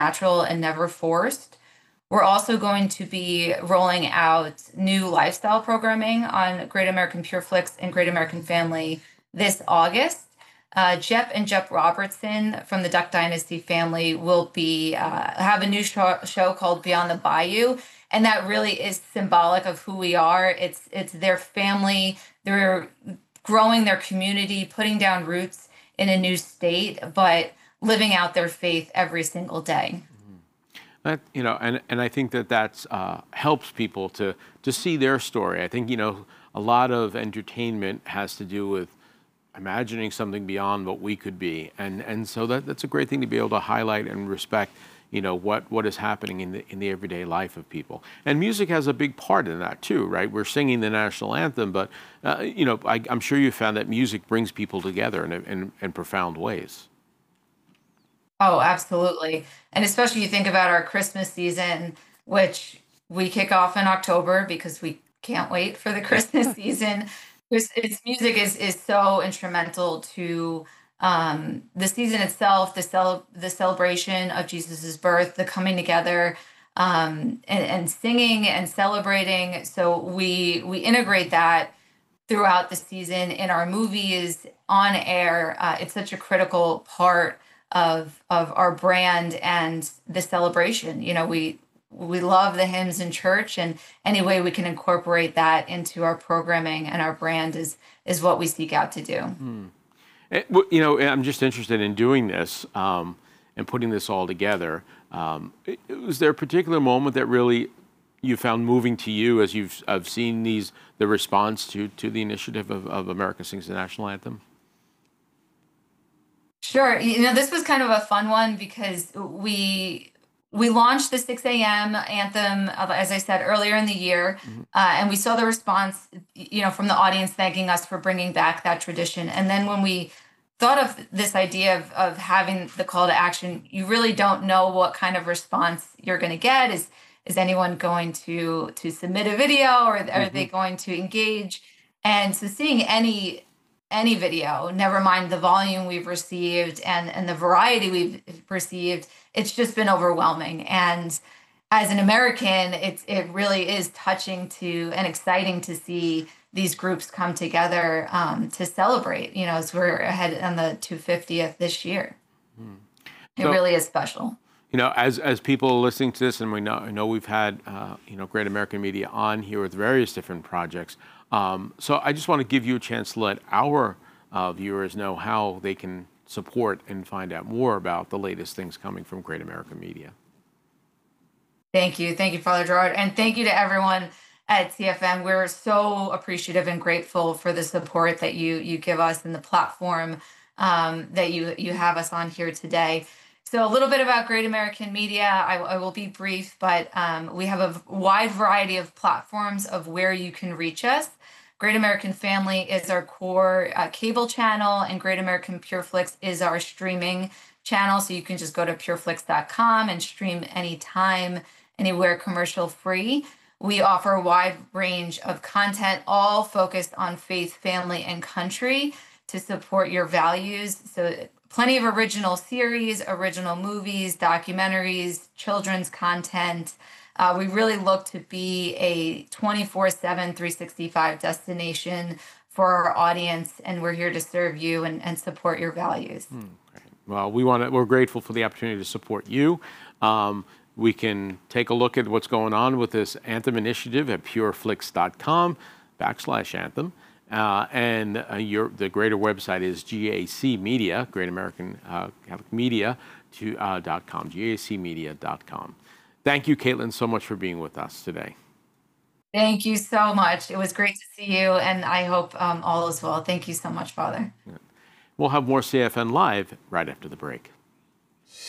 natural and never forced. We're also going to be rolling out new lifestyle programming on Great American Pure Flix and Great American Family this August. Jep and Jep Robertson from the Duck Dynasty family will be have a new show called Beyond the Bayou, and that really is symbolic of who we are. It's their family. They're growing their community, putting down roots in a new state, but living out their faith every single day. That, and I think that that's helps people to see their story. I think, a lot of entertainment has to do with imagining something beyond what we could be. And so that's a great thing to be able to highlight and respect, what is happening in the everyday life of people. And music has a big part in that too, right? We're singing the national anthem, but, I'm sure you found that music brings people together in profound ways. Oh, absolutely. And especially you think about our Christmas season, which we kick off in October because we can't wait for the Christmas season. Its music is so instrumental to the season itself, the celebration of Jesus's birth, the coming together, and singing and celebrating. So we integrate that throughout the season in our movies, on air. It's such a critical part of our brand and the celebration. We love the hymns in church, and any way we can incorporate that into our programming and our brand is what we seek out to do. I'm just interested in doing this and putting this all together. Was there a particular moment that really you found moving to you as I've seen the response to the initiative of America Sings the National Anthem? Sure. This was kind of a fun one because we launched the 6 a.m. anthem, as I said, earlier in the year, and we saw the response, from the audience thanking us for bringing back that tradition. And then when we thought of this idea of having the call to action, you really don't know what kind of response you're going to get. Is anyone going to submit a video, or are they going to engage? And so seeing any video, never mind the volume we've received and the variety we've received, it's just been overwhelming. And as an American, it really is touching and exciting to see these groups come together to celebrate, as we're ahead on the 250th this year. It really is special. As people are listening to this, and I know we've had, Great American Media on here with various different projects. So I just want to give you a chance to let our viewers know how they can support and find out more about the latest things coming from Great American Media. Thank you. Thank you, Father Gerard. And thank you to everyone at CFN. We're so appreciative and grateful for the support that you give us and the platform that you have us on here today. So a little bit about Great American Media. I will be brief, but we have a wide variety of platforms of where you can reach us. Great American Family is our core cable channel, and Great American Pure Flix is our streaming channel. So you can just go to pureflix.com and stream anytime, anywhere, commercial free. We offer a wide range of content, all focused on faith, family, and country to support your values. So plenty of original series, original movies, documentaries, children's content. We really look to be a 24/7, 365 destination for our audience, and we're here to serve you and support your values. Great. Well, we're grateful for the opportunity to support you. We can take a look at what's going on with this Anthem initiative at pureflix.com/anthem. And the greater website is GAC Media, Great American Catholic Media, .com, gacmedia.com. Thank you, Caitlin, so much for being with us today. Thank you so much. It was great to see you, and I hope all is well. Thank you so much, Father. We'll have more CFN Live right after the break.